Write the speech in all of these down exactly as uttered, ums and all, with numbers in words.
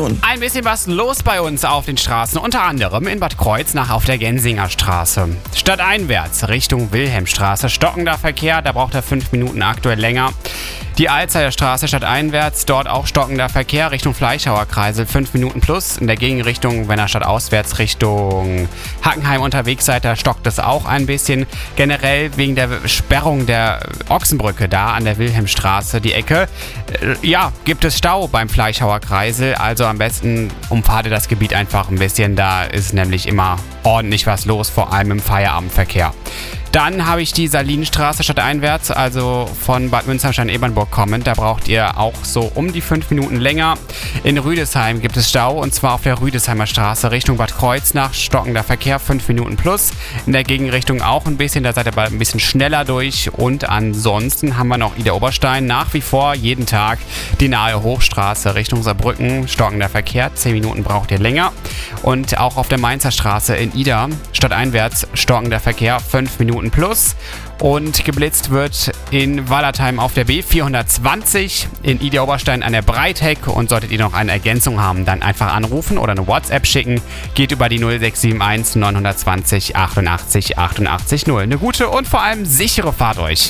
Region. Ein bisschen was los bei uns auf den Straßen, unter anderem in Bad Kreuznach auf der Gensinger Straße. Stadteinwärts Richtung Wilhelmstraße, stockender Verkehr, da braucht er fünf Minuten aktuell länger. Die Alzheimer Straße stadteinwärts, dort auch stockender Verkehr Richtung Fleischhauer Kreisel, fünf Minuten plus. In der Gegenrichtung, wenn ihr stadtauswärts Richtung Hackenheim unterwegs seid, da stockt es auch ein bisschen. Generell wegen der Sperrung der Ochsenbrücke da an der Wilhelmstraße, die Ecke, äh, ja, gibt es Stau beim Fleischhauer Kreisel. Also am besten umfahrt ihr das Gebiet einfach ein bisschen, da ist nämlich immer ordentlich was los, vor allem im Feierabendverkehr. Dann habe ich die Salinenstraße stadteinwärts, also von Bad Münsterstein-Ebernburg kommend. Da braucht ihr auch so um die fünf Minuten länger. In Rüdesheim gibt es Stau, und zwar auf der Rüdesheimer Straße Richtung Bad Kreuznach. Stockender Verkehr, fünf Minuten plus. In der Gegenrichtung auch ein bisschen, da seid ihr bald ein bisschen schneller durch. Und ansonsten haben wir noch Ida Oberstein. Nach wie vor jeden Tag die nahe Hochstraße Richtung Saarbrücken. Stockender Verkehr, zehn Minuten braucht ihr länger. Und auch auf der Mainzer Straße in Ida, stadteinwärts, stockender Verkehr, fünf Minuten plus. Und geblitzt wird in Wallertheim auf der B vierhundertzwanzig, in Ida Oberstein an der Breitheck. Und solltet ihr noch eine Ergänzung haben, dann einfach anrufen oder eine WhatsApp schicken. Geht über die null sechs sieben eins neun zwei null achtundachtzig achtundachtzig null. Eine gute und vor allem sichere Fahrt euch.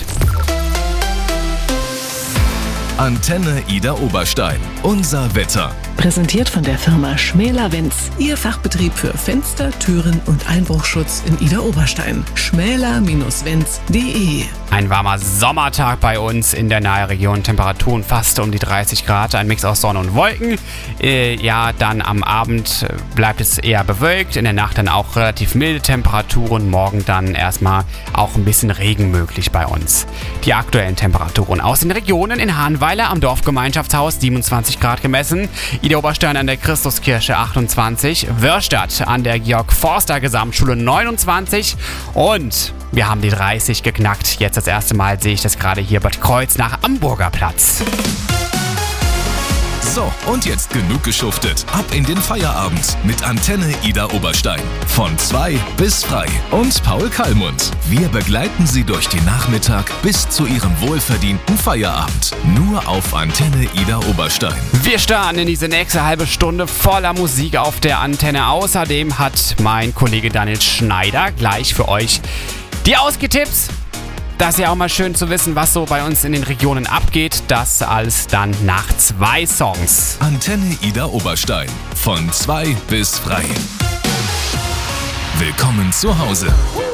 Antenne Ida Oberstein. Unser Wetter. Präsentiert von der Firma Schmäler-Wenz. Ihr Fachbetrieb für Fenster, Türen und Einbruchschutz in Ida Oberstein. schmäler Wenz punkt de. Ein warmer Sommertag bei uns in der Nahregion. Temperaturen fast um die dreißig Grad. Ein Mix aus Sonne und Wolken. Äh, ja, dann am Abend bleibt es eher bewölkt. In der Nacht dann auch relativ milde Temperaturen. Morgen dann erstmal auch ein bisschen Regen möglich bei uns. Die aktuellen Temperaturen aus den Regionen: in Hahnweiler am Dorfgemeinschaftshaus siebenundzwanzig Grad gemessen. Ida Oberstein an der Christuskirche achtundzwanzig, Wörstadt an der Georg-Forster-Gesamtschule neunundzwanzig und wir haben die dreißig geknackt. Jetzt das erste Mal sehe ich das gerade hier Bad Kreuznach am Burgerplatz. So, und jetzt genug geschuftet. Ab in den Feierabend mit Antenne Ida Oberstein. Von zwei bis frei. Und Paul Kallmund. Wir begleiten Sie durch den Nachmittag bis zu Ihrem wohlverdienten Feierabend. Nur auf Antenne Ida Oberstein. Wir starten in diese nächste halbe Stunde voller Musik auf der Antenne. Außerdem hat mein Kollege Daniel Schneider gleich für euch die Ausgetipps. Das ist ja auch mal schön zu wissen, was so bei uns in den Regionen abgeht. Das alles dann nach zwei Songs. Antenne Ida Oberstein. Von zwei bis frei. Willkommen zu Hause.